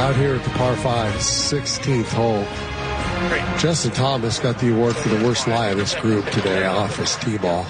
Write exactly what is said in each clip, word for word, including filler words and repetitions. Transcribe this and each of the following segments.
Out here at the par five, sixteenth hole. Justin Thomas got the award for the worst lie of this group today off his tee ball.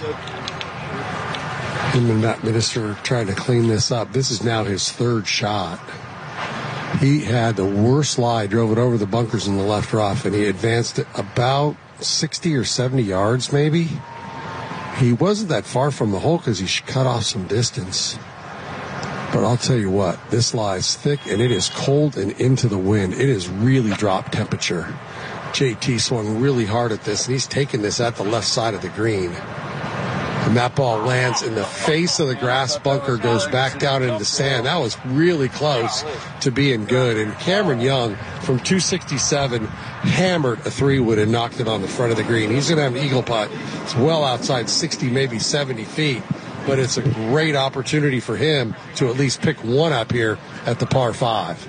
Him and Matt Minister trying to clean this up. This is now his third shot. He had the worst lie, drove it over the bunkers in the left rough, and he advanced it about sixty or seventy yards maybe. He wasn't that far from the hole because he cut off some distance. But I'll tell you what, this lie is thick, and it is cold and into the wind. It has really dropped temperature. J T swung really hard at this, and he's taking this at the left side of the green. And that ball lands in the face of the grass bunker, goes back down into the sand. That was really close to being good. And Cameron Young from two sixty-seven hammered a three-wood and knocked it on the front of the green. He's going to have an eagle putt. It's well outside sixty, maybe seventy feet. But it's a great opportunity for him to at least pick one up here at the par five.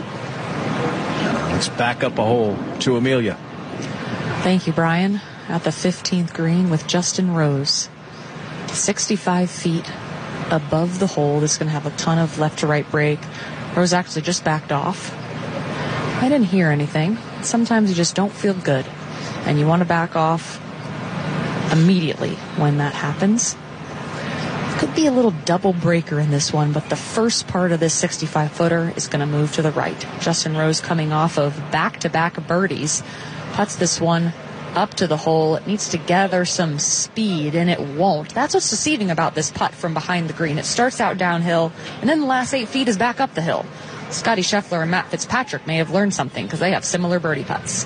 Let's back up a hole to Amelia. Thank you, Brian. At the fifteenth green with Justin Rose. sixty-five feet above the hole. This is going to have a ton of left to right break. Rose actually just backed off. I didn't hear anything. Sometimes you just don't feel good, and you want to back off immediately when that happens. Could be a little double breaker in this one, but the first part of this sixty-five footer is going to move to the right. Justin Rose coming off of back-to-back birdies. Puts this one up to the hole. It needs to gather some speed, and it won't. That's what's deceiving about this putt from behind the green. It starts out downhill, and then the last eight feet is back up the hill. Scotty Scheffler and Matt Fitzpatrick may have learned something because they have similar birdie putts.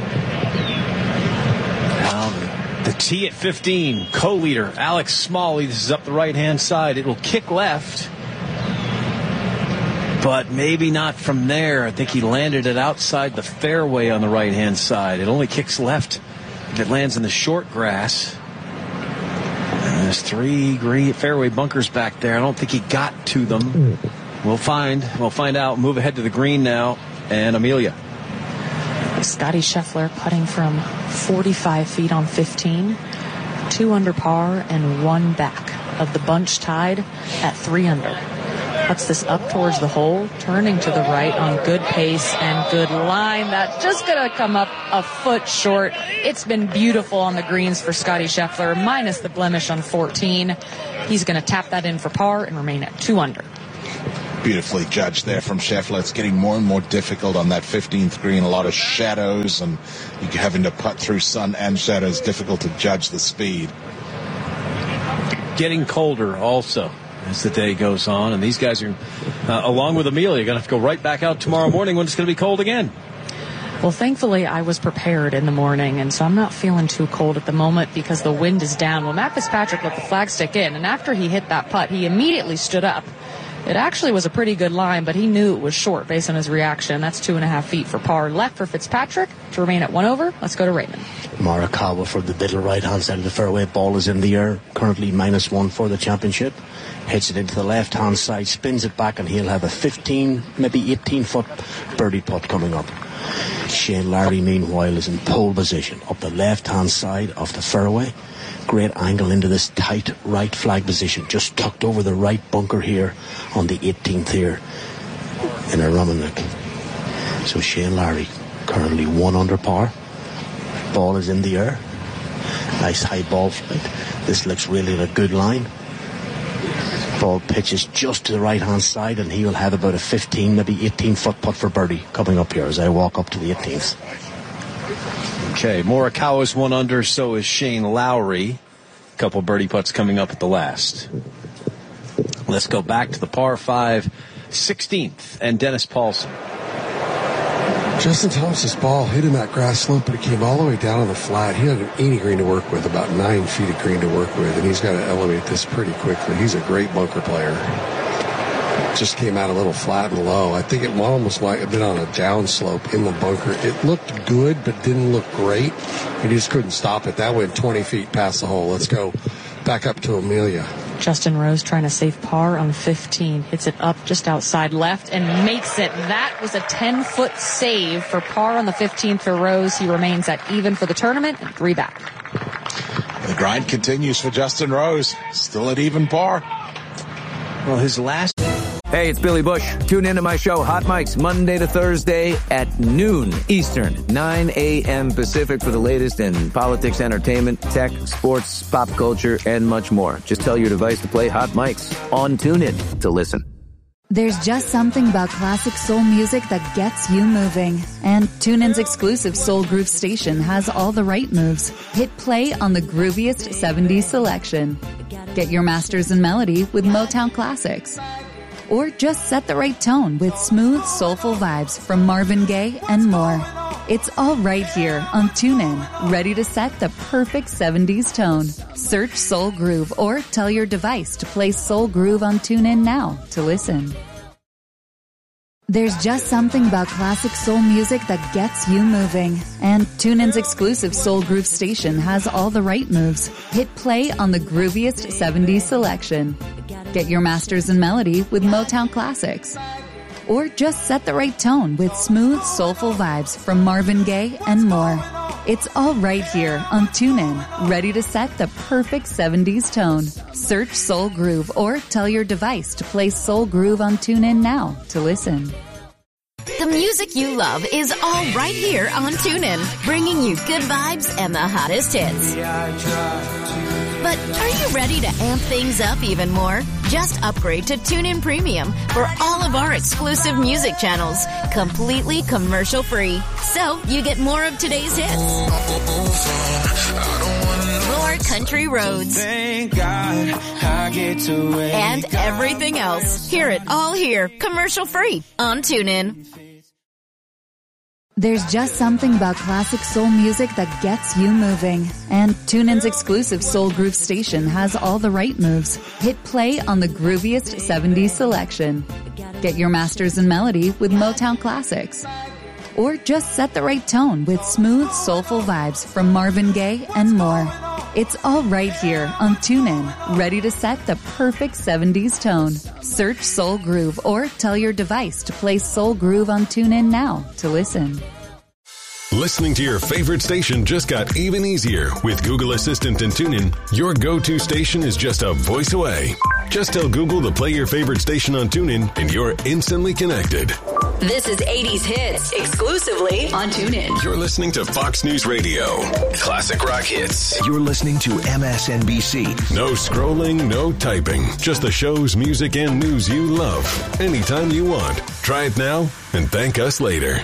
Well, the tee at fifteen, co-leader Alex Smalley. This is up the right-hand side. It will kick left, but maybe not from there. I think he landed it outside the fairway on the right-hand side. It only kicks left if it lands in the short grass. And there's three green fairway bunkers back there. I don't think he got to them. We'll find. We'll find out. Move ahead to the green now. And Amelia. Scotty Scheffler putting from forty-five feet on fifteen. Two under par and one back of the bunch tied at three under. Puts this up towards the hole, turning to the right on good pace and good line. That's just going to come up a foot short. It's been beautiful on the greens for Scotty Scheffler, minus the blemish on fourteen. He's going to tap that in for par and remain at two under. Beautifully judged there from Scheffler. It's getting more and more difficult on that fifteenth green. A lot of shadows, and you're having to putt through sun and shadows. Difficult to judge the speed. Getting colder also as the day goes on, and these guys are, uh, along with Amelia, going to have to go right back out tomorrow morning when it's going to be cold again. Well, thankfully, I was prepared in the morning, and so I'm not feeling too cold at the moment because the wind is down. Well, Matt Fitzpatrick let the flag stick in, and after he hit that putt, he immediately stood up. It actually was a pretty good line, but he knew it was short based on his reaction. That's two and a half feet for par. Left for Fitzpatrick to remain at one over. Let's go to Raymond. Morikawa for the middle right-hand side of the fairway. Ball is in the air. Currently minus one for the championship. Hits it into the left-hand side, spins it back, and he'll have a fifteen, maybe eighteen-foot birdie putt coming up. Shane Lowry, meanwhile, is in pole position up the left-hand side of the fairway. Great angle into this tight right flag position, just tucked over the right bunker here on the eighteenth here in Aramanak. So Shane Lowry currently one under par. Ball is in the air. Nice high ball flight. This looks really a good line. Ball pitches just to the right hand side, and he will have about a fifteen, maybe eighteen foot putt for birdie coming up here as I walk up to the eighteenth. Okay, Morikawa's one under, so is Shane Lowry. A couple birdie putts coming up at the last. Let's go back to the par five, sixteenth, and Dennis Paulson. Justin Thomas's ball hit in that grass slope, but it came all the way down on the flat. He had an eighty green to work with, about nine feet of green to work with, and he's got to elevate this pretty quickly. He's a great bunker player. Just came out a little flat and low. I think it almost might have been on a downslope in the bunker. It looked good, but didn't look great. He just couldn't stop it. That went twenty feet past the hole. Let's go back up to Amelia. Justin Rose trying to save par on fifteen. Hits it up just outside left and makes it. That was a ten-foot save for par on the fifteenth for Rose. He remains at even for the tournament and three back. The grind continues for Justin Rose. Still at even par. Well, his last... Hey, it's Billy Bush. Tune into my show, Hot Mics, Monday to Thursday at noon Eastern, nine a.m. Pacific for the latest in politics, entertainment, tech, sports, pop culture, and much more. Just tell your device to play Hot Mics on TuneIn to listen. There's just something about classic soul music that gets you moving. And TuneIn's exclusive Soul Groove station has all the right moves. Hit play on the grooviest seventies selection. Get your masters in melody with Motown Classics. Or just set the right tone with smooth, soulful vibes from Marvin Gaye and more. It's all right here on TuneIn, ready to set the perfect seventies tone. Search Soul Groove or tell your device to play Soul Groove on TuneIn now to listen. There's just something about classic soul music that gets you moving. And TuneIn's exclusive Soul Groove station has all the right moves. Hit play on the grooviest seventies selection. Get your masters in melody with Motown Classics. Or just set the right tone with smooth, soulful vibes from Marvin Gaye and more. It's all right here on TuneIn, ready to set the perfect seventies tone. Search Soul Groove or tell your device to play Soul Groove on TuneIn now to listen. The music you love is all right here on TuneIn, bringing you good vibes and the hottest hits. But are you ready to amp things up even more? Just upgrade to TuneIn Premium for all of our exclusive music channels, completely commercial-free. So you get more of today's hits, more country roads, and everything else. Hear it all here, commercial-free on TuneIn. There's just something about classic soul music that gets you moving. And TuneIn's exclusive Soul Groove station has all the right moves. Hit play on the grooviest seventies selection. Get your masters in melody with Motown Classics. Or just set the right tone with smooth, soulful vibes from Marvin Gaye and more. It's all right here on TuneIn, ready to set the perfect seventies tone. Search Soul Groove or tell your device to play Soul Groove on TuneIn now to listen. Listening to your favorite station just got even easier. With Google Assistant and TuneIn, your go-to station is just a voice away. Just tell Google to play your favorite station on TuneIn and you're instantly connected. This is eighties Hits, exclusively on TuneIn. You're listening to Fox News Radio. Classic rock hits. You're listening to M S N B C. No scrolling, no typing. Just the shows, music, and news you love. Anytime you want. Try it now and thank us later.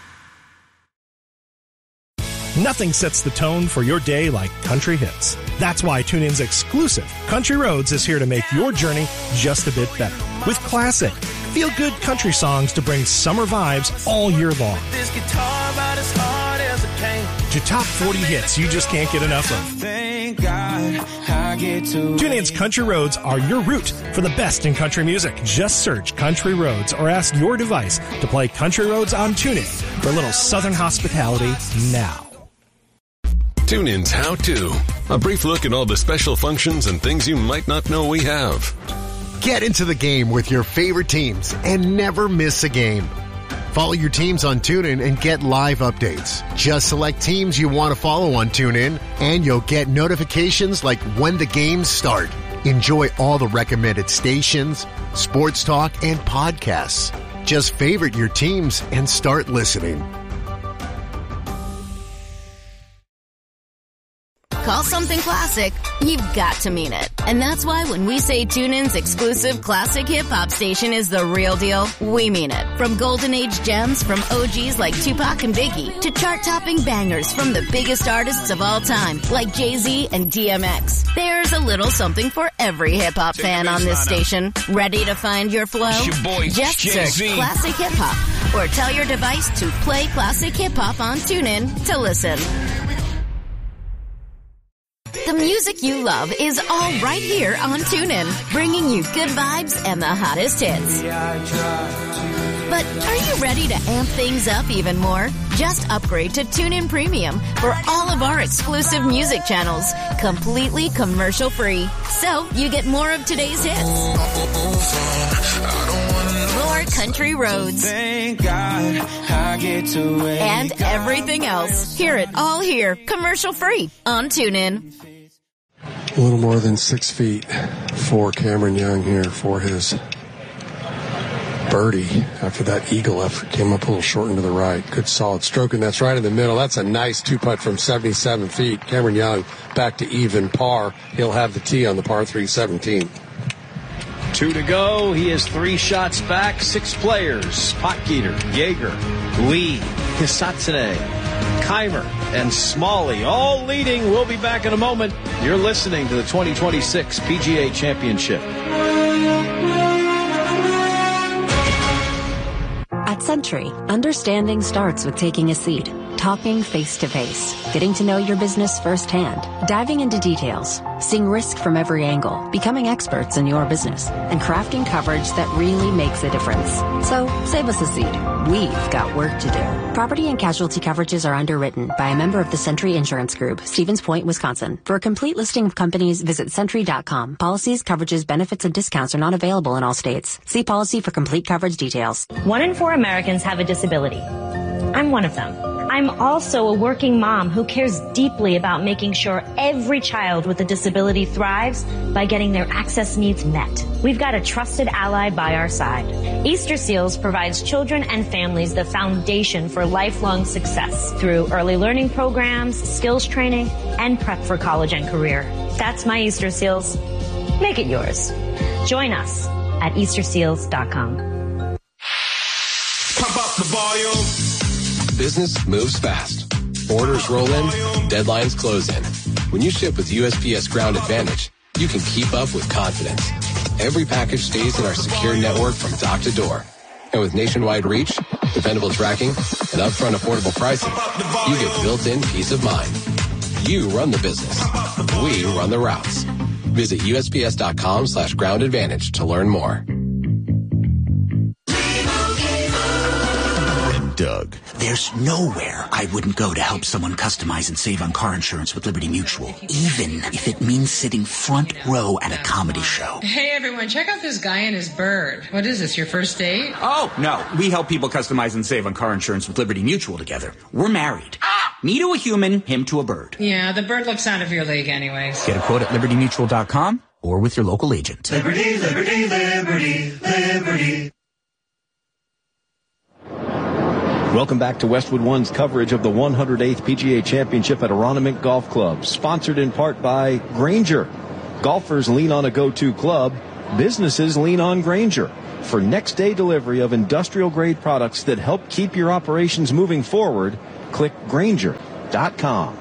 Nothing sets the tone for your day like country hits. That's why TuneIn's exclusive Country Roads is here to make your journey just a bit better. With classic, feel-good country songs to bring summer vibes all year long. This guitar about as hard as it came. To top forty hits you just can't get enough of. Thank God I get to TuneIn's Country Roads are your route for the best in country music. Just search Country Roads or ask your device to play Country Roads on TuneIn for a little southern hospitality now. TuneIn's How To. A brief look at all the special functions and things you might not know we have. Get into the game with your favorite teams and never miss a game. Follow your teams on TuneIn and get live updates. Just select teams you want to follow on TuneIn and you'll get notifications like when the games start. Enjoy all the recommended stations, sports talk, and podcasts. Just favorite your teams and start listening. Call something classic, you've got to mean it. And that's why when we say TuneIn's exclusive classic hip-hop station is the real deal, we mean it. From golden age gems from O Gs like Tupac and Biggie to chart-topping bangers from the biggest artists of all time like Jay-Z and D M X. There's a little something for every hip-hop fan on this station. Ready to find your flow? Your boy, Just Jay-Z. search Classic Hip-Hop or tell your device to play Classic Hip-Hop on TuneIn to listen. The music you love is all right here on TuneIn, bringing you good vibes and the hottest hits. But are you ready to amp things up even more? Just upgrade to TuneIn Premium for all of our exclusive music channels, completely commercial-free. So you get more of today's hits, more country roads, and everything else. Hear it all here, commercial-free on TuneIn. A little more than six feet for Cameron Young here for his birdie after that eagle effort. Came up a little short and to the right. Good solid stroke, and that's right in the middle. That's a nice two-putt from seventy-seven feet. Cameron Young back to even par. He'll have the tee on the par three seventeen. Two to go. He is three shots back. Six players. Potgieter, Jaeger, Lee, Hisatsune, Keimer, and Smalley all leading. We'll be back in a moment. You're listening to the twenty twenty-six P G A Championship. At Century, understanding starts with taking a seat, talking face-to-face, getting to know your business firsthand, diving into details, seeing risk from every angle, becoming experts in your business, and crafting coverage that really makes a difference. So, save us a seat. We've got work to do. Property and casualty coverages are underwritten by a member of the Century Insurance Group, Stevens Point, Wisconsin. For a complete listing of companies, visit Century dot com. Policies, coverages, benefits, and discounts are not available in all states. See policy for complete coverage details. One in four Americans have a disability. I'm one of them. I'm also a working mom who cares deeply about making sure every child with a disability thrives by getting their access needs met. We've got a trusted ally by our side. Easter Seals provides children and families the foundation for lifelong success through early learning programs, skills training, and prep for college and career. That's my Easter Seals. Make it yours. Join us at Easter Seals dot com. Pump up the volume. Business moves fast. Orders roll in, deadlines close in. When you ship with U S P S Ground Advantage, you can keep up with confidence. Every package stays in our secure network from dock to door. And with nationwide reach, dependable tracking, and upfront affordable pricing, you get built-in peace of mind. You run the business. We run the routes. Visit U S P S dot com slash ground advantage to learn more. Doug. There's nowhere I wouldn't go to help someone customize and save on car insurance with Liberty Mutual, even if it means sitting front row at a comedy show. Hey everyone, check out this guy and his bird. What is this, your first date? Oh, no. We help people customize and save on car insurance with Liberty Mutual together. We're married. Ah! Me to a human, him to a bird. Yeah, the bird looks out of your league anyways. Get a quote at liberty mutual dot com or with your local agent. Liberty, liberty, liberty, liberty. Welcome back to Westwood One's coverage of the one hundred eighth P G A Championship at Aronimink Golf Club, sponsored in part by Grainger. Golfers lean on a go-to club. Businesses lean on Grainger for next-day delivery of industrial-grade products that help keep your operations moving forward. Click Grainger dot com.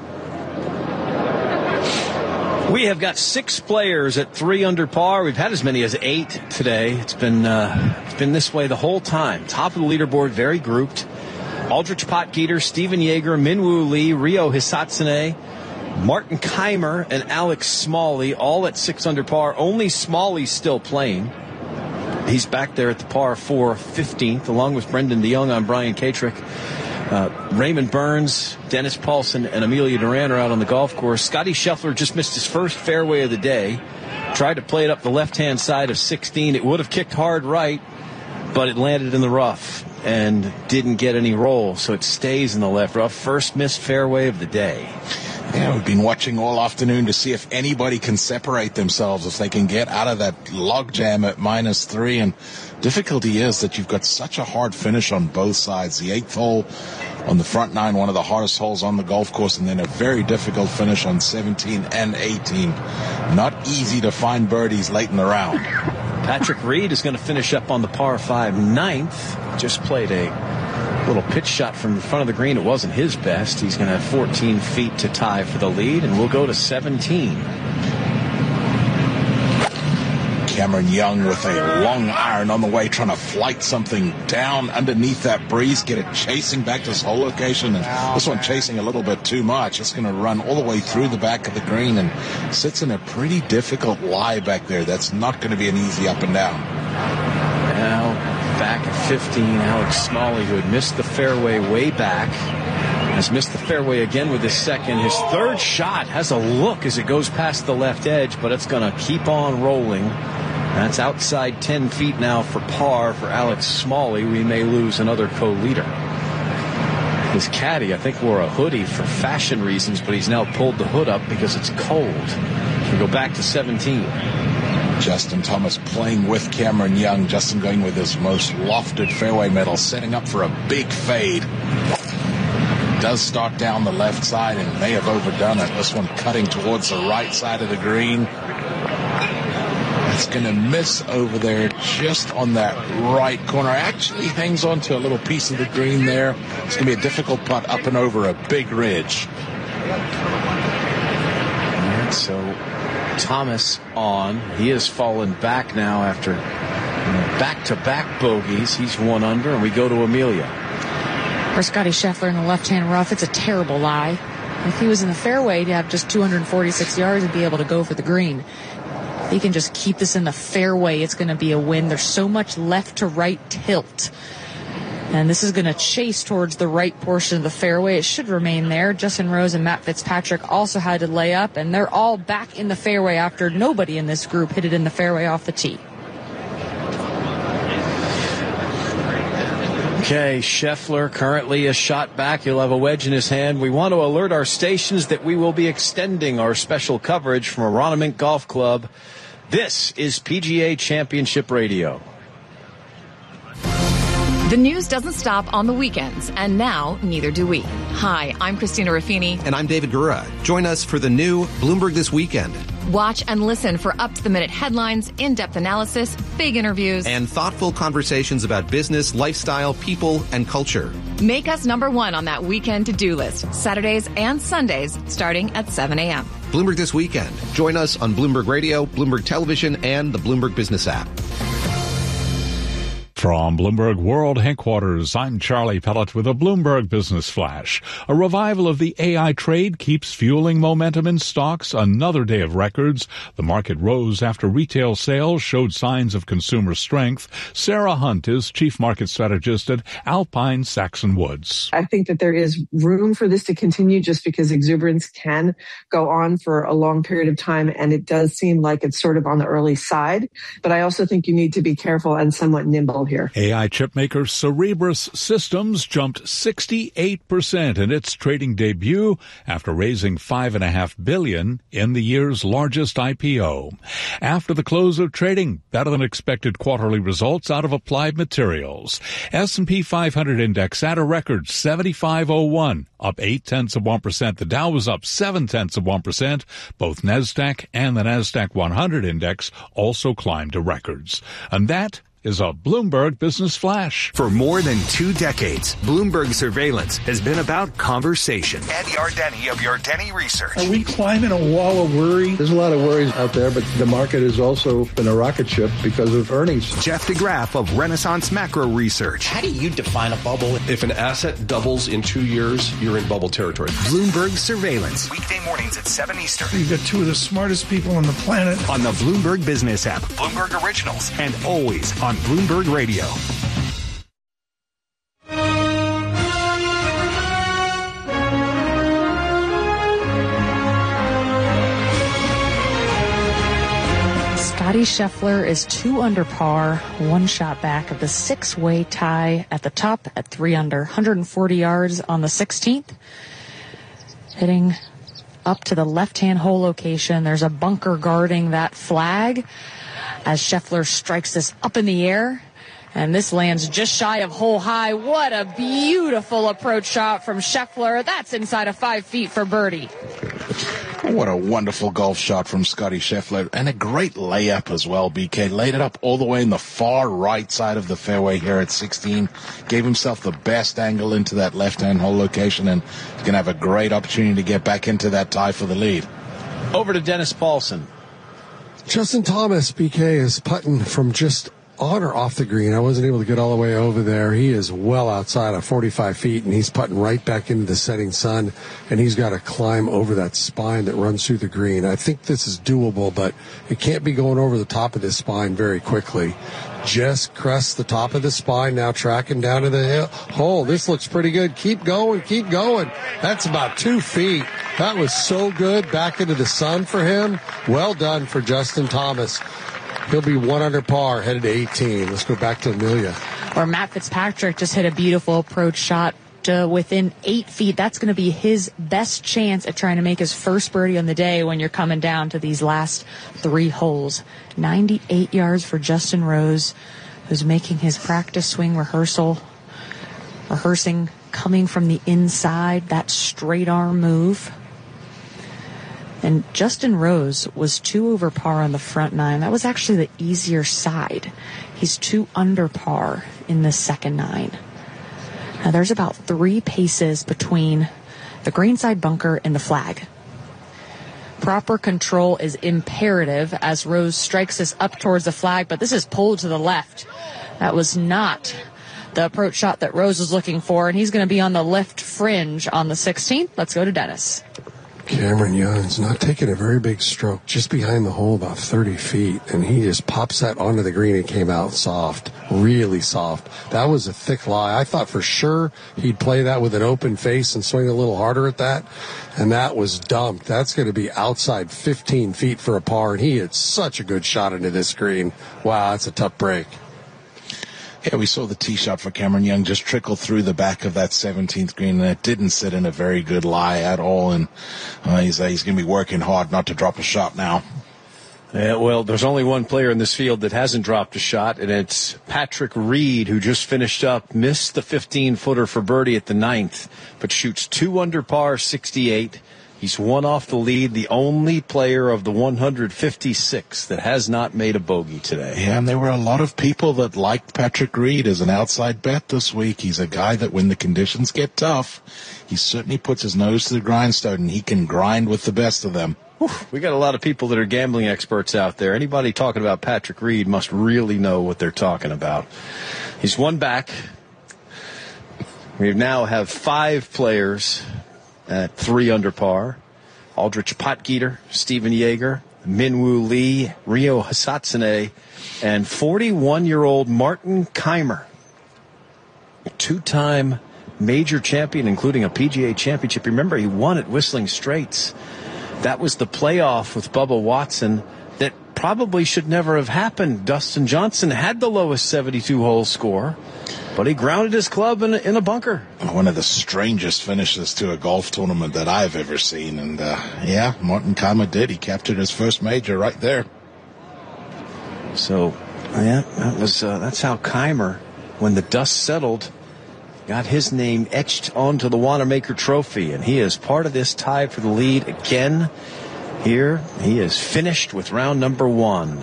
We have got six players at three under par. We've had as many as eight today. It's been uh, it's been this way the whole time. Top of the leaderboard, very grouped. Aldrich Potgieter, Stephen Jaeger, Minwoo Lee, Ryo Hisatsune, Martin Keimer, and Alex Smalley, all at six under par. Only Smalley still playing. He's back there at the par four, fifteenth, along with Brendan DeYoung on Brian Katrick. Uh, Raymond Burns, Dennis Paulson, and Amelia Duran are out on the golf course. Scotty Scheffler just missed his first fairway of the day. Tried to play it up the left-hand side of sixteen. It would have kicked hard right, but it landed in the rough and didn't get any roll, so it stays in the left rough. First missed fairway of the day. Yeah, we've been watching all afternoon to see if anybody can separate themselves, if they can get out of that logjam at minus three. And difficulty is that you've got such a hard finish on both sides. The eighth hole on the front nine, one of the hardest holes on the golf course, and then a very difficult finish on seventeen and eighteen. Not easy to find birdies late in the round. Patrick Reed is going to finish up on the par five ninth. Just played a little pitch shot from the front of the green. It wasn't his best. He's going to have fourteen feet to tie for the lead, and we'll go to seventeen. Cameron Young with a long iron on the way, trying to flight something down underneath that breeze, get it chasing back to this whole location. And this one chasing a little bit too much. It's going to run all the way through the back of the green and sits in a pretty difficult lie back there. That's not going to be an easy up and down. Now back at fifteen, Alex Smalley, who had missed the fairway way back, has missed the fairway again with his second. His third shot has a look as it goes past the left edge, but it's going to keep on rolling. That's outside ten feet now for par for Alex Smalley. We may lose another co-leader. His caddy, I think, wore a hoodie for fashion reasons, but he's now pulled the hood up because it's cold. We go back to seventeen. Justin Thomas playing with Cameron Young. Justin going with his most lofted fairway medal, setting up for a big fade. Does start down the left side and may have overdone it. This one cutting towards the right side of the green. It's going to miss over there just on that right corner. Actually hangs on to a little piece of the green there. It's going to be a difficult putt up and over a big ridge. All right, so Thomas on. He has fallen back now after back-to-back bogeys. He's one under, and we go to Amelia. For Scotty Scheffler in the left-hand rough, it's a terrible lie. If he was in the fairway, he'd have just two hundred forty-six yards and be able to go for the green. If he can just keep this in the fairway, it's going to be a win. There's so much left to right tilt. And this is going to chase towards the right portion of the fairway. It should remain there. Justin Rose and Matt Fitzpatrick also had to lay up, and they're all back in the fairway after nobody in this group hit it in the fairway off the tee. Okay, Scheffler currently a shot back. He'll have a wedge in his hand. We want to alert our stations that we will be extending our special coverage from Aronimink Golf Club. This is P G A Championship Radio. The news doesn't stop on the weekends, and now neither do we. Hi, I'm Christina Raffini. And I'm David Gura. Join us for the new Bloomberg This Weekend. Watch and listen for up-to-the-minute headlines, in-depth analysis, big interviews, and thoughtful conversations about business, lifestyle, people, and culture. Make us number one on that weekend to-do list, Saturdays and Sundays, starting at seven a.m. Bloomberg This Weekend. Join us on Bloomberg Radio, Bloomberg Television, and the Bloomberg Business app. From Bloomberg World Headquarters, I'm Charlie Pellet with a Bloomberg Business Flash. A revival of the A I trade keeps fueling momentum in stocks. Another day of records. The market rose after retail sales showed signs of consumer strength. Sarah Hunt is Chief Market Strategist at Alpine Saxon Woods. I think that there is room for this to continue just because exuberance can go on for a long period of time, and it does seem like it's sort of on the early side. But I also think you need to be careful and somewhat nimble here. A I chipmaker Cerebras Systems jumped sixty-eight percent in its trading debut after raising five point five billion dollars in the year's largest I P O. After the close of trading, better-than-expected quarterly results out of Applied Materials. S and P five hundred index at a record seventy-five oh one, up eight tenths of one percent. The Dow was up seven tenths of one percent. Both NASDAQ and the NASDAQ one hundred index also climbed to records. And that is a Bloomberg Business Flash. For more than two decades, Bloomberg Surveillance has been about conversation. Ed Yardeni of Yardeni Research. Are we climbing a wall of worry? There's a lot of worries out there, but the market has also been a rocket ship because of earnings. Jeff DeGraff of Renaissance Macro Research. How do you define a bubble? If an asset doubles in two years, you're in bubble territory. Bloomberg Surveillance. Weekday mornings at seven Eastern. You've got two of the smartest people on the planet. On the Bloomberg Business app. Bloomberg Originals. And always on Bloomberg Radio. Scotty Scheffler is two under par, one shot back of the six-way tie at the top at three under, one hundred forty yards on the sixteenth. Hitting up to the left-hand hole location. There's a bunker guarding that flag as Scheffler strikes this up in the air. And this lands just shy of hole high. What a beautiful approach shot from Scheffler. That's inside of five feet for birdie. What a wonderful golf shot from Scotty Scheffler. And a great layup as well, B K. Laid it up all the way in the far right side of the fairway here at sixteen. Gave himself the best angle into that left-hand hole location. And he's going to have a great opportunity to get back into that tie for the lead. Over to Dennis Paulson. Justin Thomas, B K, is putting from just on or off the green. I wasn't able to get all the way over there. He is well outside of forty-five feet, and he's putting right back into the setting sun, and he's got to climb over that spine that runs through the green. I think this is doable, but it can't be going over the top of this spine very quickly. Just crest the top of the spine, now tracking down to the hill. hole. This looks pretty good. Keep going, keep going. That's about two feet. That was so good. Back into the sun for him. Well done for Justin Thomas. He'll be one under par, headed to eighteen. Let's go back to Amelia. Or Matt Fitzpatrick just hit a beautiful approach shot to within eight feet. That's going to be his best chance at trying to make his first birdie on the day when you're coming down to these last three holes. ninety-eight yards for Justin Rose, who's making his practice swing rehearsal, rehearsing coming from the inside, that straight arm move. And Justin Rose was two over par on the front nine. That was actually the easier side. He's two under par in the second nine. Now there's about three paces between the greenside bunker and the flag. Proper control is imperative as Rose strikes this up towards the flag, but this is pulled to the left. That was not the approach shot that Rose was looking for, and he's going to be on the left fringe on the sixteenth. Let's go to Dennis. Cameron Young's not taking a very big stroke, just behind the hole about thirty feet, and he just pops that onto the green and came out soft, really soft. That was a thick lie. I thought for sure he'd play that with an open face and swing a little harder at that, and that was dumped. That's going to be outside fifteen feet for a par, and he had such a good shot into this green. Wow, that's a tough break. Yeah, we saw the tee shot for Cameron Young just trickle through the back of that seventeenth green, and it didn't sit in a very good lie at all. And uh, he's uh, he's going to be working hard not to drop a shot now. Yeah, well, there's only one player in this field that hasn't dropped a shot, and it's Patrick Reed, who just finished up, missed the fifteen-footer for birdie at the ninth, but shoots two under par, sixty-eight. He's one off the lead, the only player of the one hundred fifty-six that has not made a bogey today. Yeah, and there were a lot of people that liked Patrick Reed as an outside bet this week. He's a guy that when the conditions get tough, he certainly puts his nose to the grindstone, and he can grind with the best of them. Whew, we got a lot of people that are gambling experts out there. Anybody talking about Patrick Reed must really know what they're talking about. He's one back. We now have five players at three under par. Aldrich Potgieter, Stephen Yeager, Minwoo Lee, Ryo Hisatsune, and forty-one-year-old Martin Keimer. A two-time major champion, including a P G A championship. Remember, he won at Whistling Straits. That was the playoff with Bubba Watson that probably should never have happened. Dustin Johnson had the lowest seventy-two hole score, but he grounded his club in a, in a bunker. One of the strangest finishes to a golf tournament that I've ever seen. And, uh, yeah, Martin Keimer did. He captured his first major right there. So, yeah, that was uh, that's how Keimer, when the dust settled, got his name etched onto the Wanamaker Trophy. And he is part of this tie for the lead again. Here, he is finished with round number one.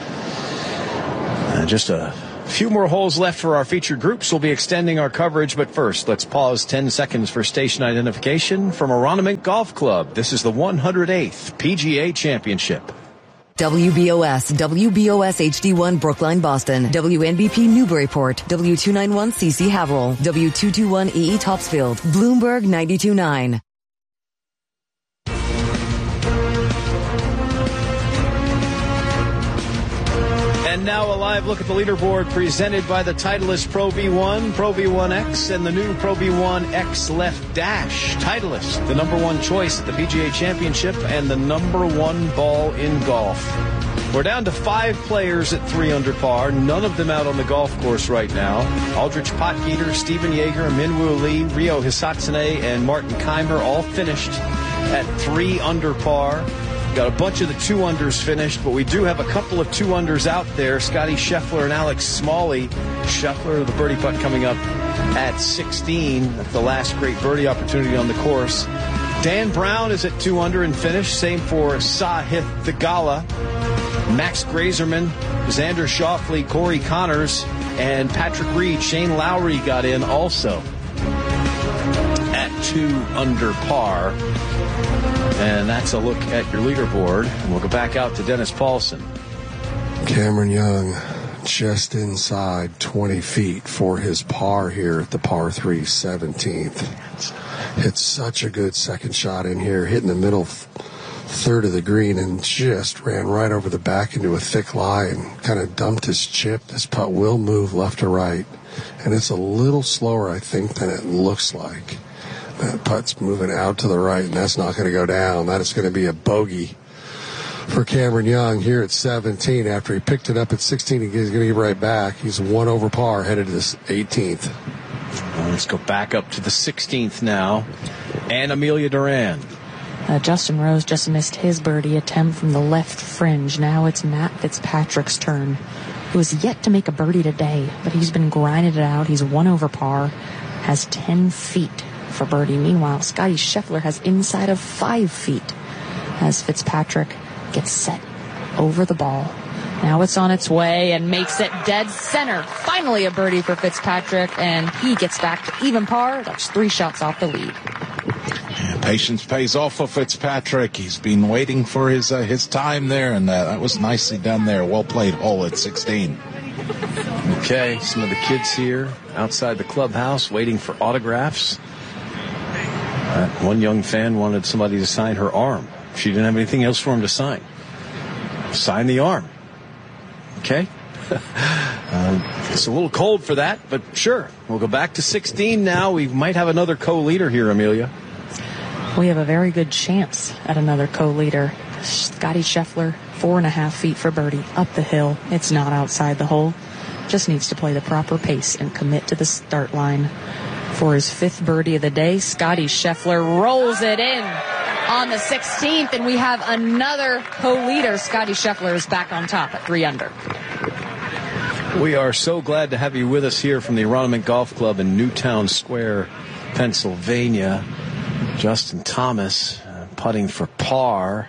Uh, just a few more holes left for our featured groups. We'll be extending our coverage, but first, let's pause ten seconds for station identification from Aronimink Golf Club. This is the one hundred eighth P G A Championship. W B O S, W B O S H D one Brookline, Boston, W N B P Newburyport, W two ninety-one C C Haverhill, W two twenty-one E E Topsfield, Bloomberg ninety-two point nine. And now a live look at the leaderboard presented by the Titleist Pro V one, Pro V one X, and the new Pro V one X Left Dash. Titleist, the number one choice at the P G A Championship and the number one ball in golf. We're down to five players at three under par, none of them out on the golf course right now. Aldrich Potgieter, Stephen Yeager, Minwoo Lee, Ryo Hisatsune, and Martin Keimer all finished at three under par. Got a bunch of the two-unders finished, but we do have a couple of two-unders out there. Scotty Scheffler and Alex Smalley. Scheffler, the birdie putt coming up at sixteen. That's the last great birdie opportunity on the course. Dan Brown is at two under and finished. Same for Sahith Theegala. Max Grazerman, Xander Schauffele, Corey Connors, and Patrick Reed. Shane Lowry got in also at two under par. And that's a look at your leaderboard. And we'll go back out to Dennis Paulson. Cameron Young just inside twenty feet for his par here at the par three seventeenth. Hit such a good second shot in here, hitting the middle third of the green and just ran right over the back into a thick lie and kind of dumped his chip. This putt will move left to right. And it's a little slower, I think, than it looks like. That putt's moving out to the right, and that's not going to go down. That is going to be a bogey for Cameron Young here at seventeen. After he picked it up at sixteen, he's going to get right back. He's one over par headed to this eighteenth. Well, let's go back up to the sixteenth now. And Amelia Duran. Uh, Justin Rose just missed his birdie attempt from the left fringe. Now it's Matt Fitzpatrick's turn, who has yet to make a birdie today, but he's been grinding it out. He's one over par, has ten feet for birdie. Meanwhile, Scotty Scheffler has inside of five feet as Fitzpatrick gets set over the ball. Now it's on its way and makes it dead center. Finally a birdie for Fitzpatrick, and he gets back to even par. That's three shots off the lead. Yeah, patience pays off for Fitzpatrick. He's been waiting for his uh, his time there, and uh, that was nicely done there. Well played hole at sixteen. Okay, some of the kids here outside the clubhouse waiting for autographs. Uh, one young fan wanted somebody to sign her arm. She didn't have anything else for him to sign. Sign the arm. Okay. um, it's a little cold for that, but sure. We'll go back to sixteen now. We might have another co-leader here, Amelia. We have a very good chance at another co-leader. Scotty Scheffler, four and a half feet for birdie, up the hill. It's not outside the hole. Just needs to play the proper pace and commit to the start line. For his fifth birdie of the day, Scotty Scheffler rolls it in on the sixteenth, and we have another co-leader. Scotty Scheffler is back on top at three under. We are so glad to have you with us here from the Aronimink Golf Club in Newtown Square, Pennsylvania. Justin Thomas uh, putting for par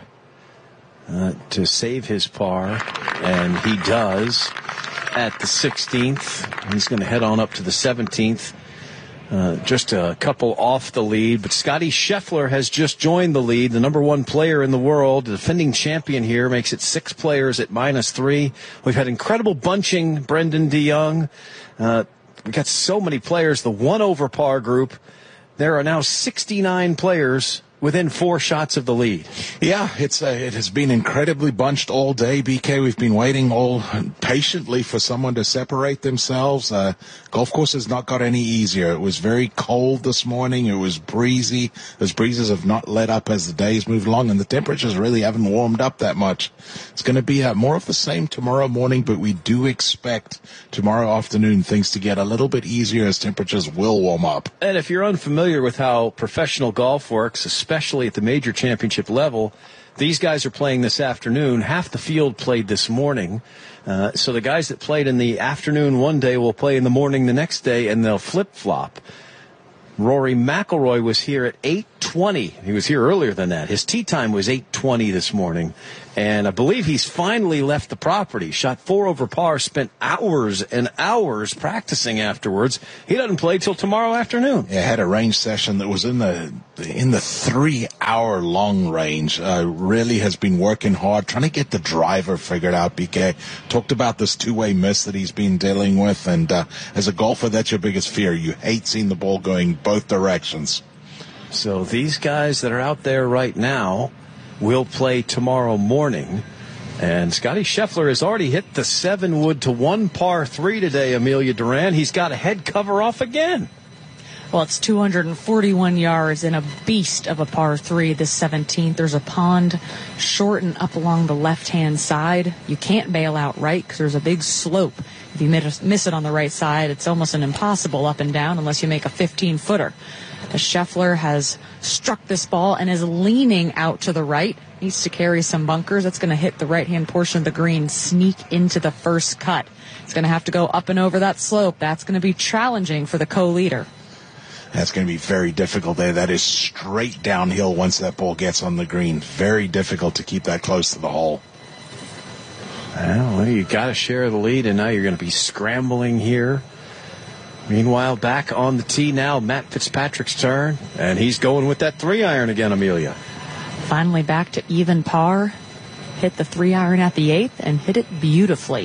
uh, to save his par, and he does at the sixteenth. He's going to head on up to the seventeenth. Uh, just a couple off the lead, but Scotty Scheffler has just joined the lead, the number one player in the world, the defending champion here, makes it six players at minus three. We've had incredible bunching, Brendan DeYoung. Uh, we've got so many players, the one over par group. There are now sixty-nine players within four shots of the lead. Yeah, it's uh, it has been incredibly bunched all day, B K. We've been waiting all patiently for someone to separate themselves. Uh, golf course has not got any easier. It was very cold this morning. It was breezy. Those breezes have not let up as the days move along, and the temperatures really haven't warmed up that much. It's going to be uh, more of the same tomorrow morning, but we do expect tomorrow afternoon things to get a little bit easier as temperatures will warm up. And if you're unfamiliar with how professional golf works, especially especially at the major championship level, these guys are playing this afternoon. Half the field played this morning. Uh, so the guys that played in the afternoon one day will play in the morning the next day, and they'll flip-flop. Rory McIlroy was here at eight twenty. He was here earlier than that. His tee time was eight twenty this morning. And I believe he's finally left the property. Shot four over par, spent hours and hours practicing afterwards. He doesn't play till tomorrow afternoon. Yeah, had a range session that was in the in the three-hour long range. Uh, really has been working hard, trying to get the driver figured out, B K. Talked about this two-way miss that he's been dealing with. And uh, as a golfer, that's your biggest fear. You hate seeing the ball going both directions. So these guys that are out there right now will play tomorrow morning. And Scotty Scheffler has already hit the seven wood to one par three today, Amelia Duran. He's got a head cover off again. Well, it's two hundred forty-one yards and a beast of a par three, this seventeenth. There's a pond short and up along the left-hand side. You can't bail out right because there's a big slope. If you miss it on the right side, it's almost an impossible up and down unless you make a fifteen-footer. The Scheffler has struck this ball and is leaning out to the right. Needs to carry some bunkers. That's going to hit the right-hand portion of the green, sneak into the first cut. It's going to have to go up and over that slope. That's going to be challenging for the co-leader. That's going to be very difficult there. That is straight downhill once that ball gets on the green. Very difficult to keep that close to the hole. Well, you got to share the lead, and now you're going to be scrambling here. Meanwhile, back on the tee now, Matt Fitzpatrick's turn, and he's going with that three iron again, Amelia. Finally back to even par. Hit the three iron at the eighth and hit it beautifully.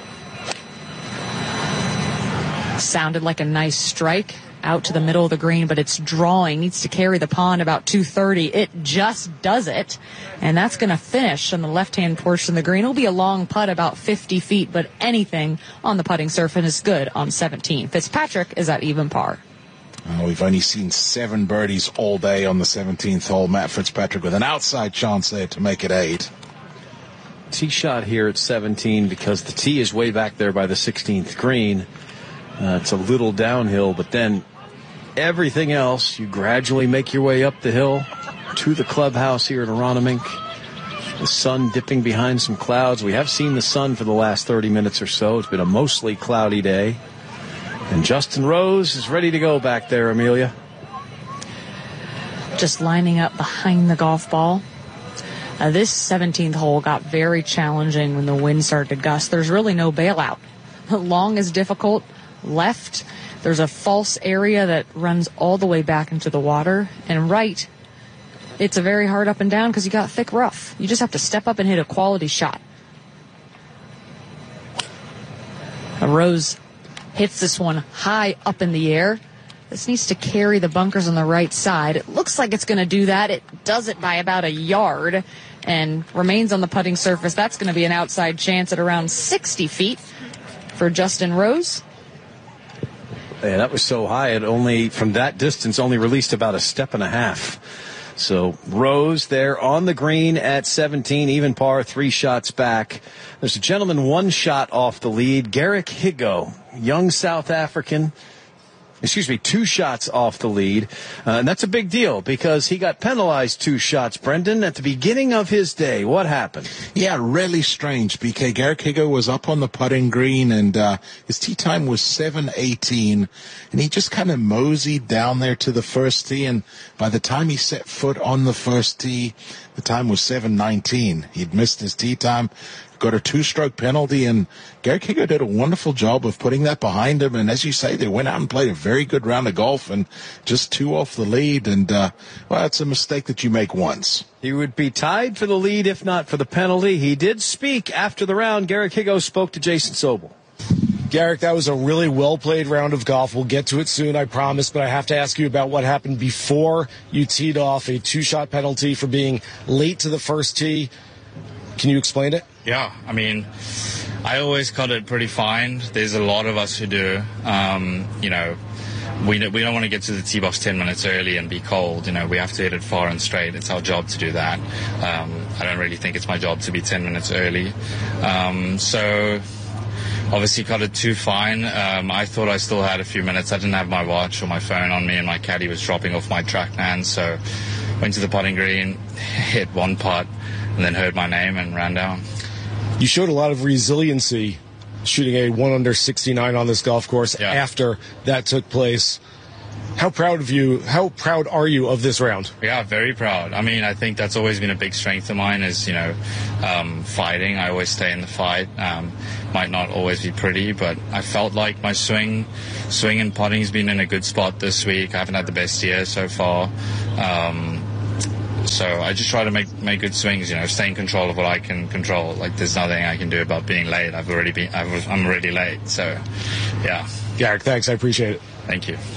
Sounded like a nice strike out to the middle of the green, but it's drawing. Needs to carry the pond about two thirty. It just does it, and that's going to finish on the left-hand portion of the green. It'll be a long putt, about fifty feet, but anything on the putting surface is good on seventeen. Fitzpatrick is at even par. Well, we've only seen seven birdies all day on the seventeenth hole. Matt Fitzpatrick with an outside chance there to make it eight. Tee shot here at seventeen because the tee is way back there by the sixteenth green. Uh, it's a little downhill, but then everything else, you gradually make your way up the hill to the clubhouse here at Aronimink. The sun dipping behind some clouds. We have seen the sun for the last thirty minutes or so. It's been a mostly cloudy day. And Justin Rose is ready to go back there, Amelia. Just lining up behind the golf ball. Uh, this seventeenth hole got very challenging when the wind started to gust. There's really no bailout. Long is difficult. Left, there's a false area that runs all the way back into the water. And right, it's a very hard up and down because you got thick rough. You just have to step up and hit a quality shot. A Rose hits this one high up in the air. This needs to carry the bunkers on the right side. It looks like it's going to do that. It does it by about a yard and remains on the putting surface. That's going to be an outside chance at around sixty feet for Justin Rose. Yeah, that was so high, it only, from that distance, only released about a step and a half. So Rose there on the green at seventeen, even par, three shots back. There's a gentleman one shot off the lead, Garrick Higo, young South African. Excuse me, two shots off the lead. Uh, and that's a big deal because he got penalized two shots, Brendan, at the beginning of his day. What happened? Yeah, really strange, B K. Garrick Higo was up on the putting green, and uh, his tee time was seven eighteen, and he just kind of moseyed down there to the first tee, and by the time he set foot on the first tee, the time was seven nineteen. He'd missed his tee time, got a two-stroke penalty, and Garrick Higo did a wonderful job of putting that behind him. And as you say, they went out and played a very good round of golf, and just two off the lead. And, uh, well, it's a mistake that you make once. He would be tied for the lead if not for the penalty. He did speak after the round. Garrick Higo spoke to Jason Sobel. Garrick, that was a really well-played round of golf. We'll get to it soon, I promise, but I have to ask you about what happened before you teed off, a two-shot penalty for being late to the first tee. Can you explain it? Yeah, I mean, I always cut it pretty fine. There's a lot of us who do. Um, you know, we we don't want to get to the tee box ten minutes early and be cold. You know, we have to hit it far and straight. It's our job to do that. Um, I don't really think it's my job to be ten minutes early. Um, so obviously cut it too fine. Um, I thought I still had a few minutes. I didn't have my watch or my phone on me, and my caddy was dropping off my TrackMan. So went to the putting green, hit one putt, and then heard my name and ran down. You showed a lot of resiliency shooting a one under sixty-nine on this golf course yeah. after that took place. How proud of you, how proud are you of this round? Yeah, very proud. I mean, I think that's always been a big strength of mine is, you know, um, fighting. I always stay in the fight. Um, might not always be pretty, but I felt like my swing, swing and putting has been in a good spot this week. I haven't had the best year so far. Um, So I just try to make make good swings, you know, stay in control of what I can control. Like, there's nothing I can do about being late. I've already been, I've, I'm already late. So, yeah. Garrick, thanks. I appreciate it. Thank you.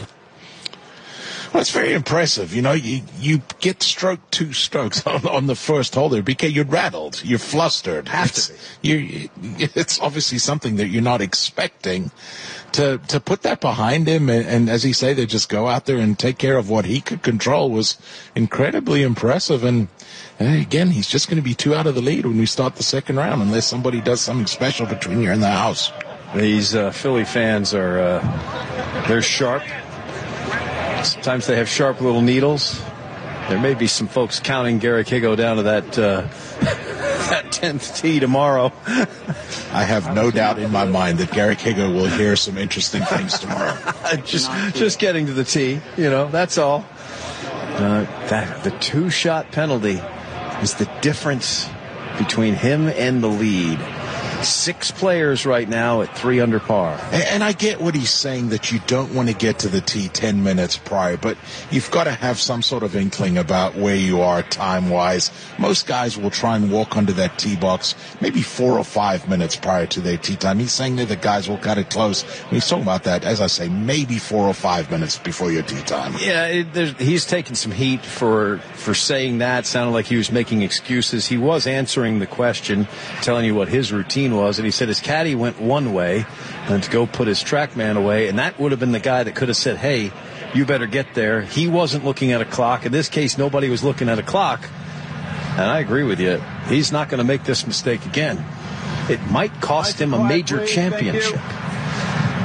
Well, it's very impressive. You know, you, you get stroke two strokes on, on the first hole there because you're rattled. You're flustered. Have to be. You, it's obviously something that you're not expecting. To to put that behind him and, and, as he say, to just go out there and take care of what he could control was incredibly impressive. And, and again, he's just going to be two out of the lead when we start the second round unless somebody does something special between here and the house. These uh, Philly fans are uh, they're sharp. Sometimes they have sharp little needles. There may be some folks counting Garrick Higo down to that uh, that tenth tee tomorrow. I have no doubt in my mind that Garrick Higo will hear some interesting things tomorrow. just just getting to the tee, you know, that's all. Uh, that the two-shot penalty is the difference between him and the lead. Six players right now at three under par. And, and I get what he's saying, that you don't want to get to the tee ten minutes prior, but you've got to have some sort of inkling about where you are time-wise. Most guys will try and walk under that tee box maybe four or five minutes prior to their tee time. He's saying that the guys will cut it close. And he's talking about that, as I say, maybe four or five minutes before your tee time. Yeah, it, he's taking some heat for for saying that. Sounded like he was making excuses. He was answering the question, telling you what his routine was, and he said his caddy went one way and to go put his TrackMan away, and that would have been the guy that could have said, hey, you better get there. He wasn't looking at a clock. In this case, nobody was looking at a clock, and I agree with you. He's not going to make this mistake again. It might cost him a major championship.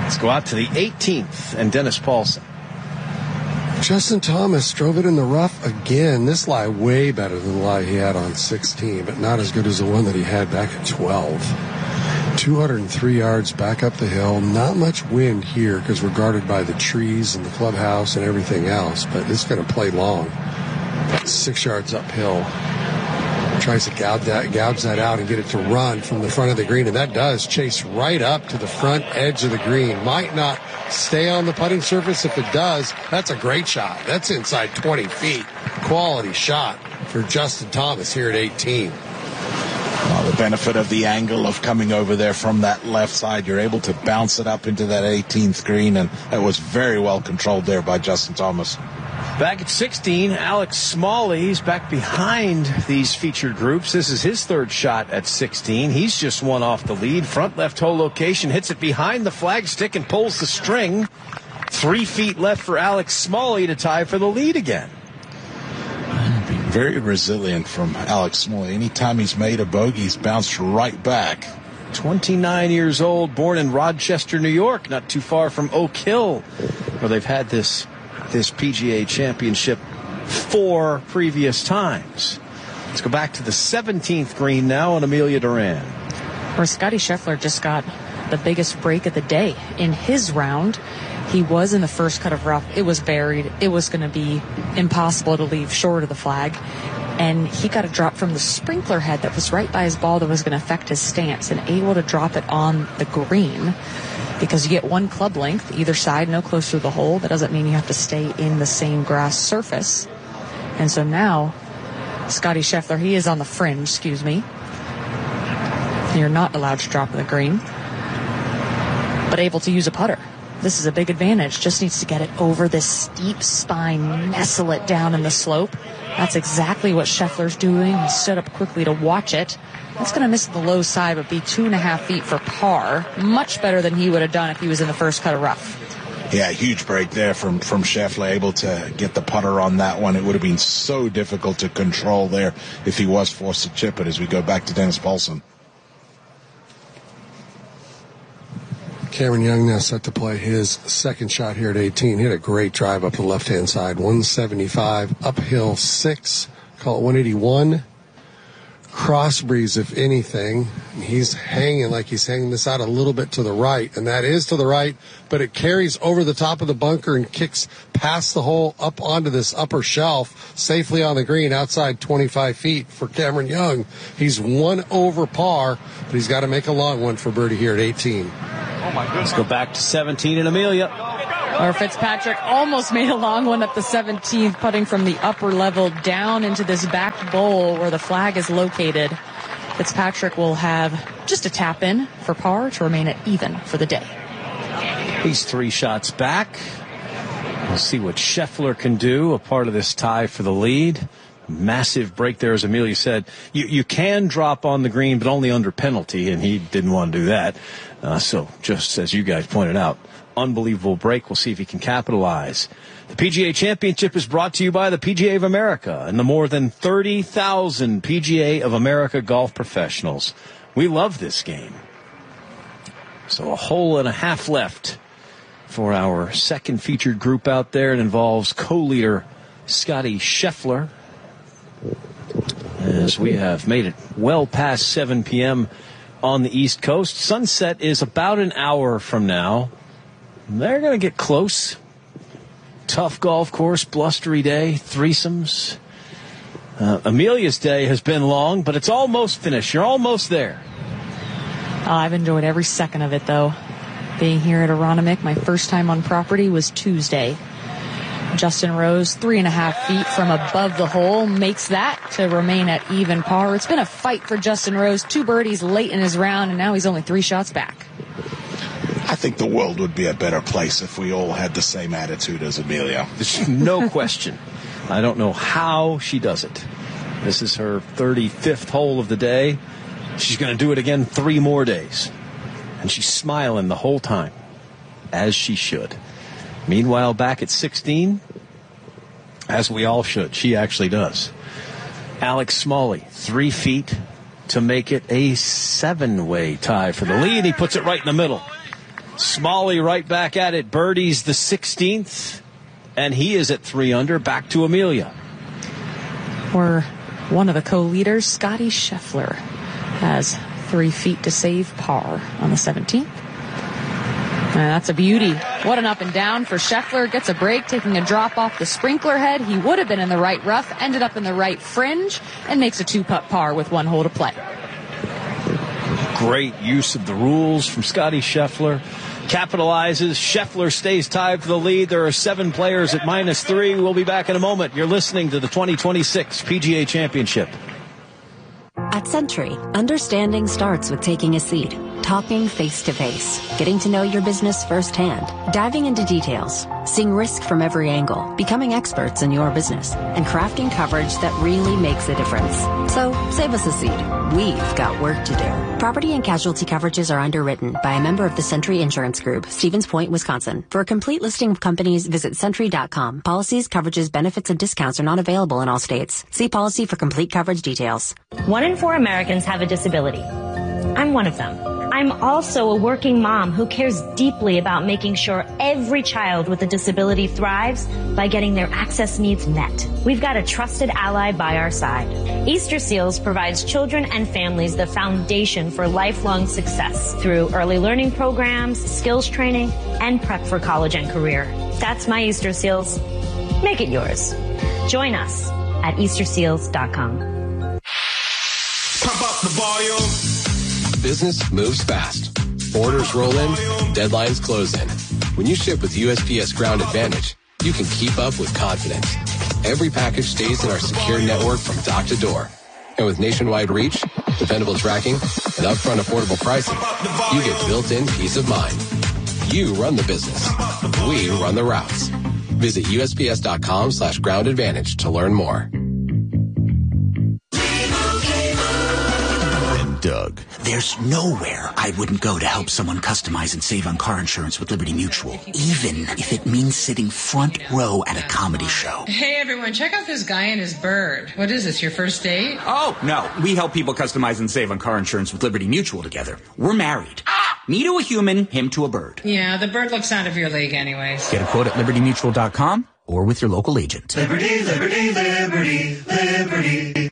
Let's go out to the eighteenth and Dennis Paulson. Justin Thomas drove it in the rough again. This lie way better than the lie he had on sixteen, but not as good as the one that he had back at twelve. two hundred three yards back up the hill. Not much wind here because we're guarded by the trees and the clubhouse and everything else, but it's going to play long. Six yards uphill. Tries to gouge that, gouge that out and get it to run from the front of the green, and that does chase right up to the front edge of the green. Might not stay on the putting surface. If it does, that's a great shot. That's inside twenty feet. Quality shot for Justin Thomas here at eighteen. Well, the benefit of the angle of coming over there from that left side, you're able to bounce it up into that eighteenth green, and it was very well controlled there by Justin Thomas. Back at sixteen, Alex Smalley's back behind these featured groups. This is his third shot at sixteen. He's just one off the lead. Front left hole location, hits it behind the flagstick and pulls the string. Three feet left for Alex Smalley to tie for the lead again. Very resilient from Alex Smalley. Anytime he's made a bogey, he's bounced right back. twenty-nine years old, born in Rochester, New York, not too far from Oak Hill, where they've had this this P G A championship four previous times. Let's go back to the seventeenth green now on Amelia Duran, where Scotty Scheffler just got the biggest break of the day in his round. He was in the first cut of rough. It was buried. It was going to be impossible to leave short of the flag. And he got a drop from the sprinkler head that was right by his ball that was going to affect his stance, and able to drop it on the green. Because you get one club length either side, no closer to the hole. That doesn't mean you have to stay in the same grass surface. And so now, Scotty Scheffler, he is on the fringe, excuse me. You're not allowed to drop on the green, but able to use a putter. This is a big advantage. Just needs to get it over this steep spine, nestle it down in the slope. That's exactly what Scheffler's doing. He stood up quickly to watch it. That's going to miss the low side, but be two and a half feet for par. Much better than he would have done if he was in the first cut of rough. Yeah, huge break there from, from Scheffler, able to get the putter on that one. It would have been so difficult to control there if he was forced to chip it as we go back to Dennis Paulson. Cameron Young now set to play his second shot here at eighteen. Hit a great drive up the left-hand side. one seventy-five, uphill six, call it one eighty-one. Cross breeze, if anything. He's hanging like he's hanging this out a little bit to the right, and that is to the right, but it carries over the top of the bunker and kicks past the hole up onto this upper shelf, safely on the green outside twenty-five feet for Cameron Young. He's one over par, but he's got to make a long one for birdie here at eighteen. Oh my goodness. Let's go back to seventeen and Amelia. Or Fitzpatrick almost made a long one at the seventeenth, putting from the upper level down into this back bowl where the flag is located. Fitzpatrick will have just a tap in for par to remain at even for the day. He's three shots back. We'll see what Scheffler can do, a part of this tie for the lead. Massive break there, as Amelia said. You you can drop on the green, but only under penalty, and he didn't want to do that. Uh, so, just as you guys pointed out, unbelievable break. We'll see if he can capitalize. The P G A Championship is brought to you by the P G A of America and the more than thirty thousand P G A of America golf professionals. We love this game. So a hole and a half left for our second featured group out there. It involves co-leader Scotty Scheffler, as we have made it well past seven p.m. on the East Coast. Sunset is about an hour from now. They're going to get close. Tough golf course, blustery day, threesomes. Uh, Amelia's day has been long, but it's almost finished. You're almost there. Oh, I've enjoyed every second of it, though. Being here at Aronimink, my first time on property was Tuesday. Justin Rose, three and a half feet from above the hole, makes that to remain at even par. It's been a fight for Justin Rose. Two birdies late in his round, and now he's only three shots back. I think the world would be a better place if we all had the same attitude as Amelia. There's no question. I don't know how she does it. This is her thirty-fifth hole of the day. She's going to do it again three more days. And she's smiling the whole time, as she should. Meanwhile, back at sixteen, as we all should, she actually does. Alex Smalley, three feet to make it a seven-way tie for the lead. He puts it right in the middle. Smalley right back at it. Birdies the sixteenth, and he is at three under. Back to Amelia. We're one of the co-leaders, Scotty Scheffler, has three feet to save par on the seventeenth. And that's a beauty. What an up and down for Scheffler. Gets a break, taking a drop off the sprinkler head. He would have been in the right rough, ended up in the right fringe, and makes a two-putt par with one hole to play. Great use of the rules from Scotty Scheffler. Capitalizes. Scheffler stays tied for the lead. There are seven players at minus three. We'll be back in a moment. You're listening to the twenty twenty-six P G A Championship. At Century, understanding starts with taking a seat, talking face-to-face, getting to know your business firsthand, diving into details, seeing risk from every angle, becoming experts in your business, and crafting coverage that really makes a difference. So, save us a seat. We've got work to do. Property and casualty coverages are underwritten by a member of the Century Insurance Group, Stevens Point, Wisconsin. For a complete listing of companies, visit Century dot com. Policies, coverages, benefits, and discounts are not available in all states. See policy for complete coverage details. One in four Americans have a disability. I'm one of them. I'm also a working mom who cares deeply about making sure every child with a disability thrives by getting their access needs met. We've got a trusted ally by our side. Easter Seals provides children and families the foundation for lifelong success through early learning programs, skills training, and prep for college and career. That's my Easter Seals. Make it yours. Join us at Easter Seals dot com. Pump up the volume. Business moves fast. Orders roll in, deadlines close in. When you ship with U S P S Ground Advantage, you can keep up with confidence. Every package stays in our secure network from dock to door. And with nationwide reach, dependable tracking, and upfront affordable pricing, you get built-in peace of mind. You run the business. We run the routes. Visit U S P S dot com slash ground advantage to learn more. Doug. There's nowhere I wouldn't go to help someone customize and save on car insurance with Liberty Mutual, even if it means sitting front row at a comedy show. Hey, everyone, check out this guy and his bird. What is this, your first date? Oh, no. We help people customize and save on car insurance with Liberty Mutual together. We're married. Ah! Me to a human, him to a bird. Yeah, the bird looks out of your league anyways. Get a quote at Liberty Mutual dot com or with your local agent. Liberty, liberty, liberty, liberty.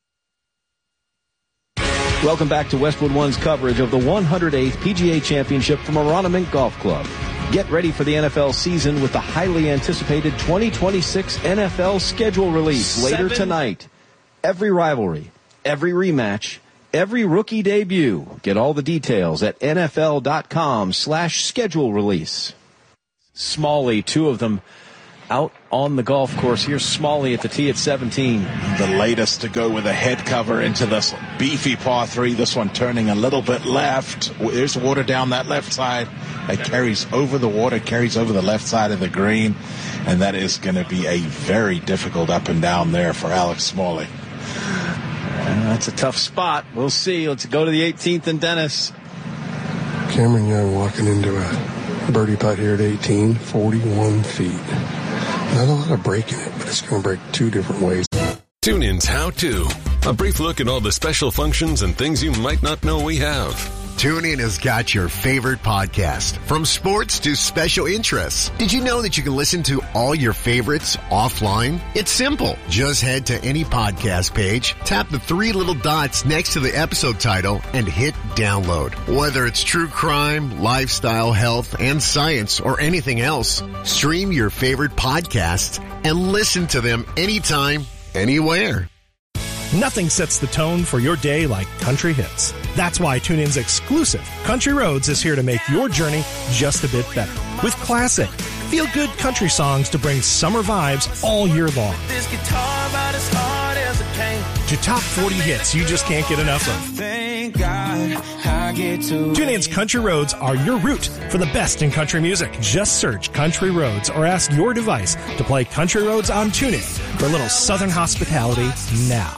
Welcome back to Westwood One's coverage of the one hundred eighth P G A Championship from Aronimink Golf Club. Get ready for the N F L season with the highly anticipated twenty twenty-six N F L schedule release later Seven. tonight. Every rivalry, every rematch, every rookie debut. Get all the details at N F L dot com slash schedule release. Smalley, two of them out on the golf course. Here's Smalley at the tee at seventeen. The latest to go with a head cover into this beefy par three. This one turning a little bit left. There's water down that left side. It carries over the water, carries over the left side of the green. And that is going to be a very difficult up and down there for Alex Smalley. Uh, that's a tough spot. We'll see. Let's go to the eighteenth and Dennis. Cameron Young walking into a birdie putt here at eighteen, forty-one feet. Not a lot of break in it, but it's going to break two different ways. TuneIn's How To. A brief look at all the special functions and things you might not know we have. TuneIn has got your favorite podcast, from sports to special interests. Did you know that you can listen to all your favorites offline? It's simple. Just head to any podcast page, tap the three little dots next to the episode title, and hit download. Whether it's true crime, lifestyle, health, and science, or anything else, stream your favorite podcasts and listen to them anytime, anywhere. Nothing sets the tone for your day like country hits. That's why TuneIn's exclusive Country Roads is here to make your journey just a bit better. With classic, feel-good country songs to bring summer vibes all year long. This guitar about as hard as it can. To top forty hits you just can't get enough of. Thank God I get to. TuneIn's Country Roads are your route for the best in country music. Just search Country Roads or ask your device to play Country Roads on TuneIn for a little southern hospitality now.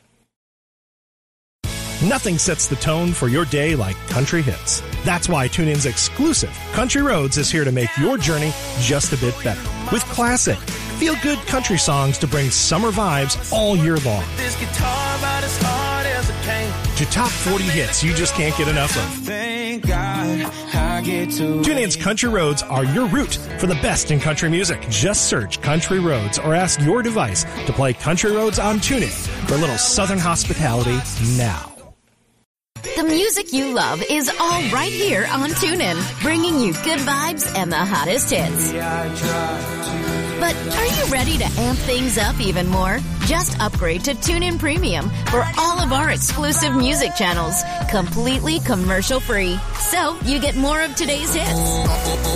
Nothing sets the tone for your day like country hits. That's why TuneIn's exclusive Country Roads is here to make your journey just a bit better. With classic, feel-good country songs to bring summer vibes all year long. This guitar about as hard as it can. To top forty hits you just can't get enough of. Thank Thank God I get to TuneIn's Country Roads are your route for the best in country music. Just search Country Roads or ask your device to play Country Roads on TuneIn for a little Southern hospitality now. The music you love is all right here on TuneIn, bringing you good vibes and the hottest hits. But are you ready to amp things up even more? Just upgrade to TuneIn Premium for all of our exclusive music channels, completely commercial-free. So you get more of today's hits.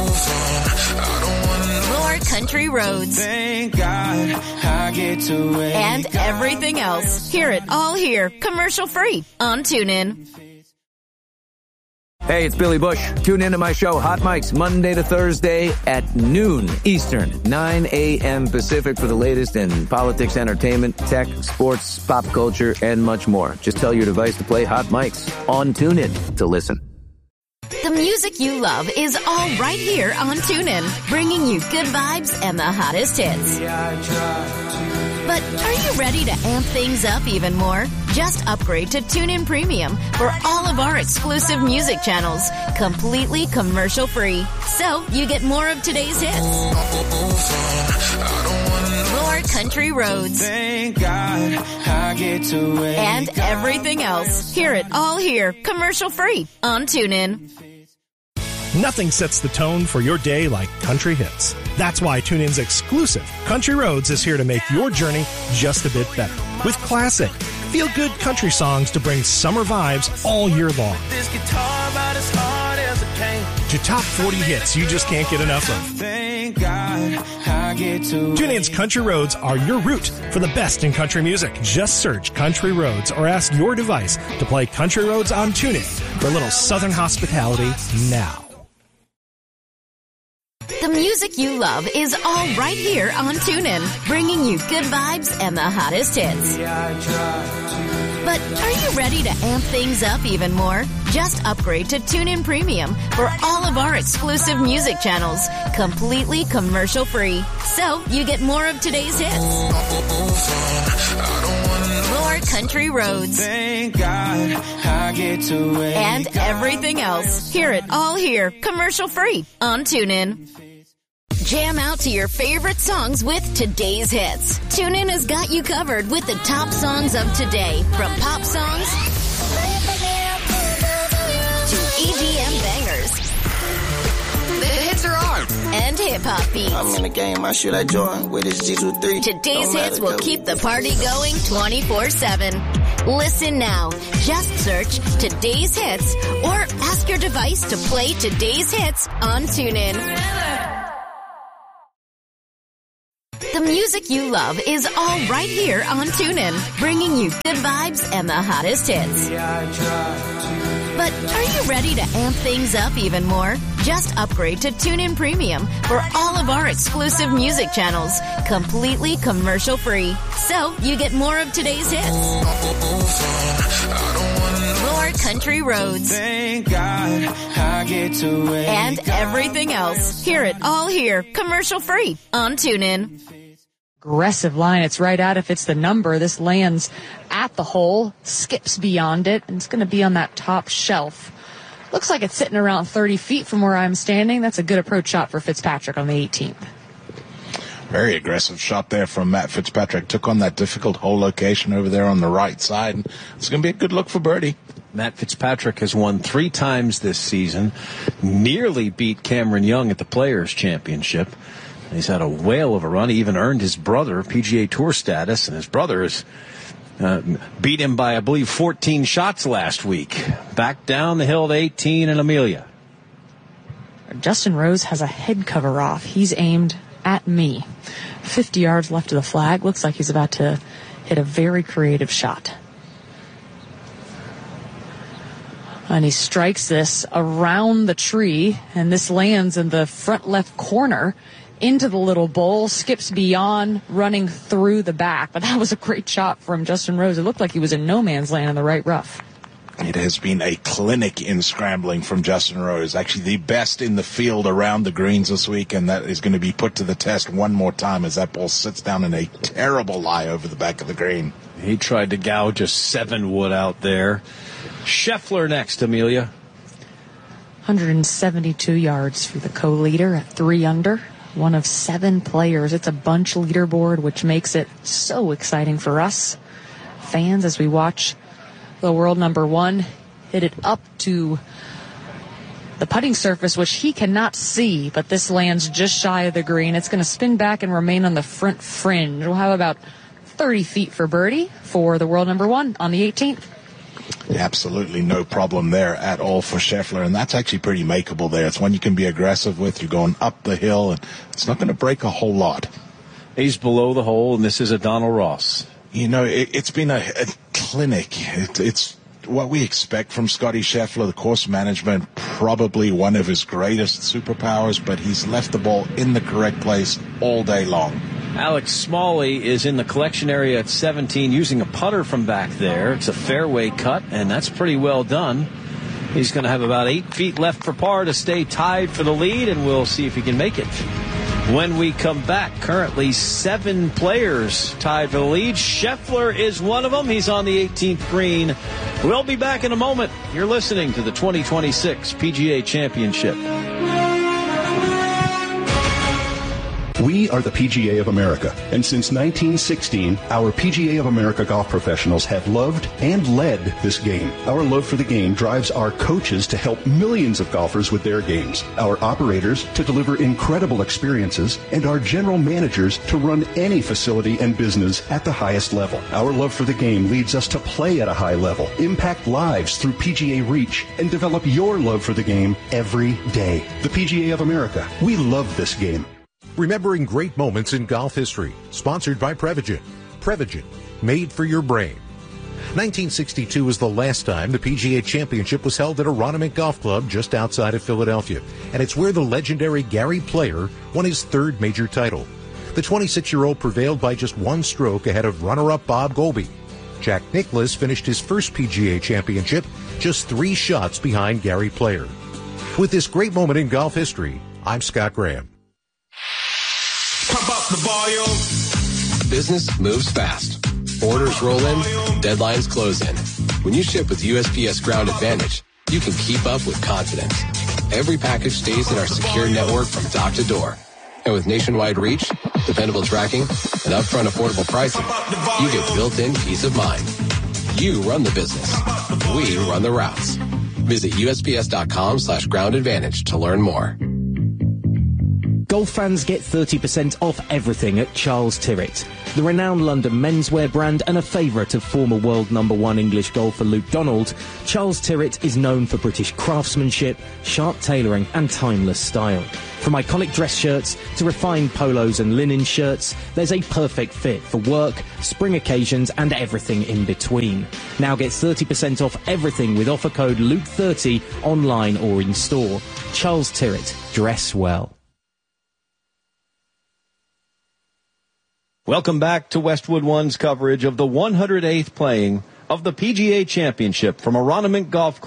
More country roads. Thank God I get to wake and everything else. Hear it all here, commercial-free on TuneIn. Hey, it's Billy Bush. Tune into my show, Hot Mics, Monday to Thursday at noon Eastern, nine a.m. Pacific for the latest in politics, entertainment, tech, sports, pop culture, and much more. Just tell your device to play Hot Mics on TuneIn to listen. The music you love is all right here on TuneIn, bringing you good vibes and the hottest hits. But are you ready to amp things up even more? Just upgrade to TuneIn Premium for all of our exclusive music channels, completely commercial-free. So you get more of today's hits. More country roads. Thank God I get to wake and everything else. Hear it all here, commercial-free on TuneIn. Nothing sets the tone for your day like country hits. That's why TuneIn's exclusive Country Roads is here to make your journey just a bit better. With classic, feel-good country songs to bring summer vibes all year long. This guitar about as hard as it can. To top forty hits you just can't get enough of. Thank God I get to TuneIn's Country Roads are your route for the best in country music. Just search Country Roads or ask your device to play Country Roads on TuneIn for a little Southern hospitality now. The music you love is all right here on TuneIn, bringing you good vibes and the hottest hits. But are you ready to amp things up even more? Just upgrade to TuneIn Premium for all of our exclusive music channels, completely commercial-free. So you get more of today's hits. More country roads. Thank God I get to wake and everything else. Hear it all here, commercial-free on TuneIn. Jam out to your favorite songs with today's hits. TuneIn has got you covered with the top songs of today, from pop songs to E D M bangers. The hits are on and hip-hop beats. I'm in the game, I should I join with this G two three. Today's hits will keep the party going twenty-four seven. Listen now. Just search Today's Hits or ask your device to play Today's Hits on TuneIn. The music you love is all right here on TuneIn, bringing you good vibes and the hottest hits. But are you ready to amp things up even more? Just upgrade to TuneIn Premium for all of our exclusive music channels, completely commercial-free. So you get more of today's hits. More country roads. Thank God I get to wake and everything else. Hear it all here, commercial-free on TuneIn. Aggressive line. It's right out. If it's the number, this lands at the hole, skips beyond it, and it's going to be on that top shelf. Looks like it's sitting around thirty feet from where I'm standing. That's a good approach shot for Fitzpatrick on the eighteenth. Very aggressive shot there from Matt Fitzpatrick. Took on that difficult hole location over there on the right side. And it's going to be a good look for birdie. Matt Fitzpatrick has won three times this season. Nearly beat Cameron Young at the Players' Championship. He's had a whale of a run. He even earned his brother P G A Tour status, and his brother has uh, beat him by, I believe, fourteen shots last week. Back down the hill to eighteen in Amelia. Justin Rose has a head cover off. He's aimed at me. fifty yards left of the flag. Looks like he's about to hit a very creative shot. And he strikes this around the tree, and this lands in the front left corner into the little bowl, skips beyond, running through the back. But that was a great shot from Justin Rose. It looked like he was in no man's land in the right rough. It has been a clinic in scrambling from Justin Rose. Actually, the best in the field around the greens this week, and that is going to be put to the test one more time as that ball sits down in a terrible lie over the back of the green. He tried to gouge a seven wood out there. Scheffler next, Amelia. hundred seventy-two yards for the co-leader at three under. One of seven players. It's a bunch leaderboard, which makes it so exciting for us fans as we watch the world number one hit it up to the putting surface, which he cannot see, but this lands just shy of the green. It's going to spin back and remain on the front fringe. We'll have about thirty feet for birdie for the world number one on the eighteenth. Absolutely no problem there at all for Scheffler, and that's actually pretty makeable there. It's one you can be aggressive with. You're going up the hill, and it's not going to break a whole lot. He's below the hole, and this is a Donald Ross. You know, it, it's been a, a clinic. It, it's what we expect from Scotty Scheffler. The course management, probably one of his greatest superpowers, but he's left the ball in the correct place all day long. Alex Smalley is in the collection area at seventeen using a putter from back there. It's a fairway cut, and that's pretty well done. He's going to have about eight feet left for par to stay tied for the lead, and we'll see if he can make it. When we come back, currently seven players tied for the lead. Scheffler is one of them. He's on the eighteenth green. We'll be back in a moment. You're listening to the twenty twenty-six P G A Championship. We are the P G A of America, and since nineteen sixteen, our P G A of America golf professionals have loved and led this game. Our love for the game drives our coaches to help millions of golfers with their games, our operators to deliver incredible experiences, and our general managers to run any facility and business at the highest level. Our love for the game leads us to play at a high level, impact lives through P G A Reach, and develop your love for the game every day. The P G A of America, we love this game. Remembering great moments in golf history. Sponsored by Prevagen. Prevagen, made for your brain. nineteen sixty-two was the last time the P G A Championship was held at Aronimink Golf Club just outside of Philadelphia. And it's where the legendary Gary Player won his third major title. The twenty-six-year-old prevailed by just one stroke ahead of runner-up Bob Goalby. Jack Nicklaus finished his first P G A Championship just three shots behind Gary Player. With this great moment in golf history, I'm Scott Graham. Pump up the volume. Business moves fast. Orders roll in, deadlines close in. When you ship with U S P S Ground Advantage, you can keep up with confidence. Every package stays in our secure network from dock to door. And with nationwide reach, dependable tracking, and upfront affordable pricing, you get built-in peace of mind. You run the business. We run the routes. Visit USPS.com slash ground advantage to learn more. Golf fans get thirty percent off everything at Charles Tyrrett. The renowned London menswear brand and a favourite of former world number one English golfer Luke Donald, Charles Tyrrett is known for British craftsmanship, sharp tailoring and timeless style. From iconic dress shirts to refined polos and linen shirts, there's a perfect fit for work, spring occasions and everything in between. Now get thirty percent off everything with offer code Luke thirty online or in store. Charles Tyrrett, dress well. Welcome back to Westwood One's coverage of the one hundred eighth playing of the P G A Championship from Aronimink Golf Club.